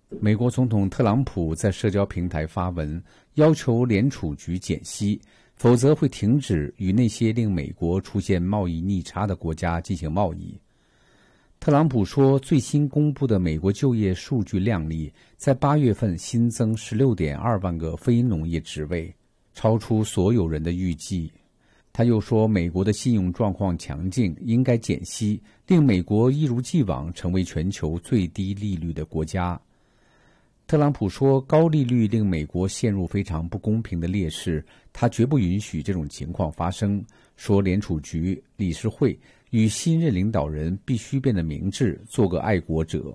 美国总统特朗普在社交平台发文，要求联储局减息，否则会停止与那些令美国出现贸易逆差的国家进行贸易。特朗普说，最新公布的美国就业数据亮丽，在8月份新增 16.2 万个非农业职位，超出所有人的预计。他又说，美国的信用状况强劲，应该减息，令美国一如既往成为全球最低利率的国家。特朗普说，高利率令美国陷入非常不公平的劣势，他绝不允许这种情况发生，说联储局、理事会与新任领导人必须变得明智，做个爱国者。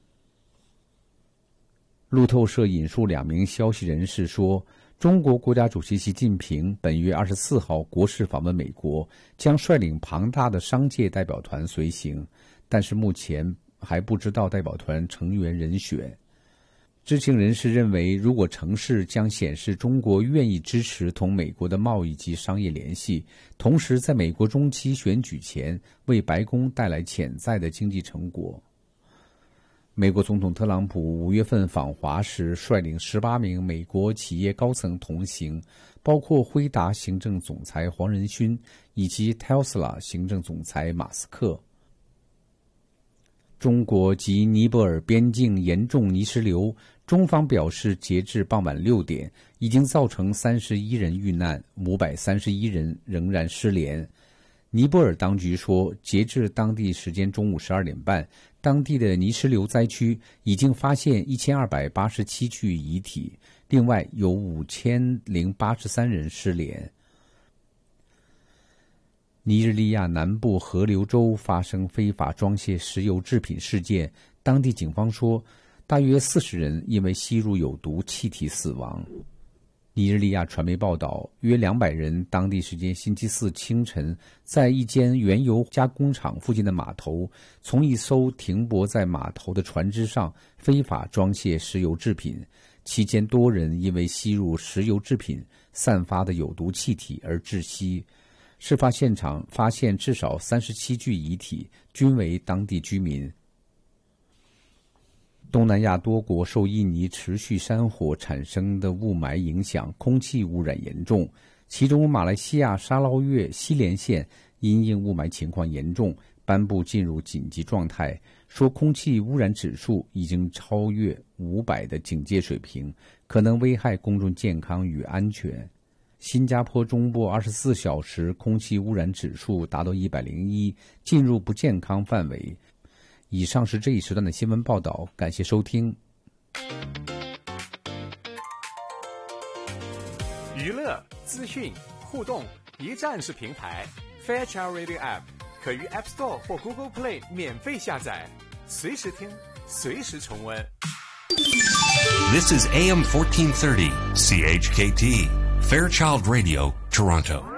路透社引述2名消息人士说，中国国家主席习近平本月24号国事访问美国，将率领庞大的商界代表团随行，但是目前还不知道代表团成员人选。知情人士认为，如果成事，将显示中国愿意支持同美国的贸易及商业联系，同时在美国中期选举前为白宫带来潜在的经济成果。美国总统特朗普5月份访华时，率领18名美国企业高层同行，包括辉达行政总裁黄仁勋以及 Tesla 行政总裁马斯克。中国及尼泊尔边境严重泥石流，中方表示，截至傍晚6点，已经造成31人遇难，531人仍然失联。尼泊尔当局说，截至当地时间中午12点半，当地的泥石流灾区已经发现1287具遗体，另外有5083人失联。尼日利亚南部河流州发生非法装卸石油制品事件，当地警方说，大约40人因为吸入有毒气体死亡。尼日利亚传媒报道，约200人当地时间星期四清晨，在一间原油加工厂附近的码头，从一艘停泊在码头的船只上非法装卸石油制品，期间多人因为吸入石油制品散发的有毒气体而窒息。事发现场发现至少37具遗体，均为当地居民。东南亚多国受印尼持续山火产生的雾霾影响，空气污染严重，其中马来西亚沙捞越西莲县因应雾霾情况严重，颁布进入紧急状态，说空气污染指数已经超越500的警戒水平，可能危害公众健康与安全。新加坡中部24小时空气污染指数达到101，进入不健康范围。以上是这一时段的新闻报道，感谢收听。 娱乐、资讯、互动，一站式平台 Fairchild Radio App 可于 App Store 或 Google Play 免费下载，随时听，随时重温。 This is AM 1430 CHKT Fairchild Radio, Toronto.